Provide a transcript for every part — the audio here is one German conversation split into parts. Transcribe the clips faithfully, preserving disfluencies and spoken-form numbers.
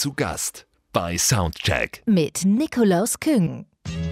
zu Gast bei Soundcheck mit Nikolaus Küng.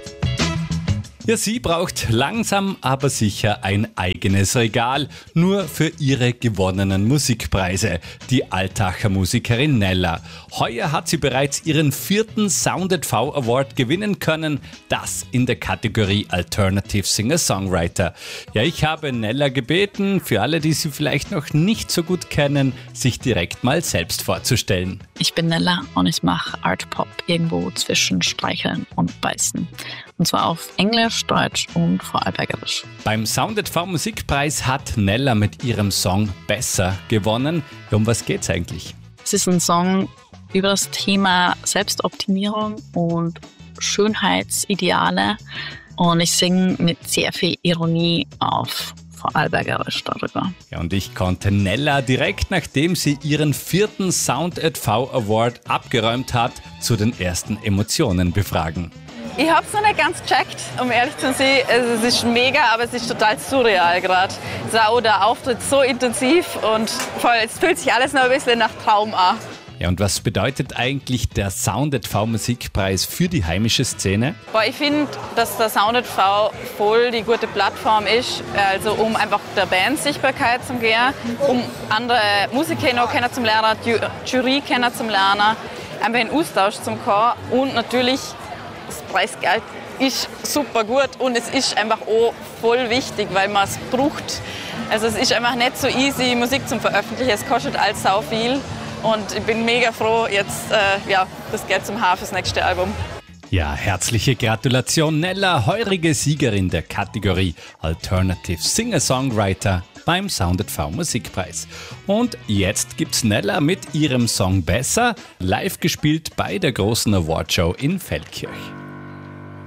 Ja, sie braucht langsam aber sicher ein eigenes Regal, nur für ihre gewonnenen Musikpreise. Die Altacher Musikerin Nella. Heuer hat sie bereits ihren vierten Sounded V Award gewinnen können, das in der Kategorie Alternative Singer-Songwriter. Ja, ich habe Nella gebeten, für alle, die sie vielleicht noch nicht so gut kennen, sich direkt mal selbst vorzustellen. Ich bin Nella und ich mache Art Pop irgendwo zwischen Streicheln und Beißen. Und zwar auf Englisch, Deutsch und Vorarlbergerisch. Beim Sounded V Musikpreis hat Nella mit ihrem Song Besser gewonnen. Um was geht's eigentlich? Es ist ein Song über das Thema Selbstoptimierung und Schönheitsideale. Und ich singe mit sehr viel Ironie auf Vorarlbergerisch darüber. Ja, und ich konnte Nella direkt nachdem sie ihren vierten Sounded V Award abgeräumt hat, zu den ersten Emotionen befragen. Ich habe es noch nicht ganz gecheckt, um ehrlich zu sein. Also, es ist mega, aber es ist total surreal gerade. Es war auch der Auftritt so intensiv und voll, es fühlt sich alles noch ein bisschen nach Traum an. Ja, und was bedeutet eigentlich der Sounded V Musikpreis für die heimische Szene? Boah, ich finde, dass der Sounded V voll die gute Plattform ist, also um einfach der Band Sichtbarkeit zu geben, um andere Musiker noch kennenzulernen, die Jury kennenzulernen, einfach in Austausch zu kommen und natürlich das Preisgeld ist super gut und es ist einfach auch voll wichtig, weil man es braucht. Also es ist einfach nicht so easy, Musik zu veröffentlichen. Es kostet alles sau viel und ich bin mega froh, jetzt äh, ja, das Geld zum haben fürs nächste Album. Ja, herzliche Gratulation, Nella, heurige Siegerin der Kategorie Alternative Singer-Songwriter beim Sounded V Musikpreis. Und jetzt gibt's Nella mit ihrem Song Besser, live gespielt bei der großen Awardshow in Feldkirch.